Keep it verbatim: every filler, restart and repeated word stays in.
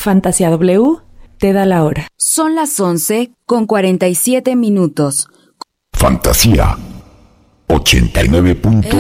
Fantasía W te da la hora. Son las once con cuarenta y siete minutos. Fantasía ochenta y nueve punto